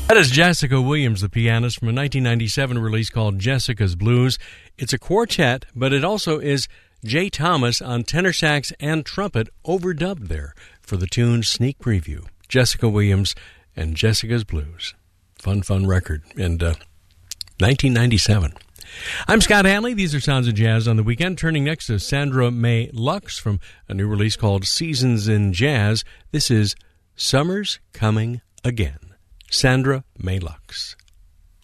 That is Jessica Williams, the pianist, from a 1997 release called Jessica's Blues. It's a quartet, but it also is Jay Thomas on tenor sax and trumpet overdubbed there for the tune Sneak Preview. Jessica Williams and Jessica's Blues. Fun record. And 1997. I'm Scott Hanley. These are Sounds of Jazz on the Weekend. Turning next to Sandra May Lux from a new release called Seasons in Jazz. This is Summer's Coming Again. Sandra May Lux.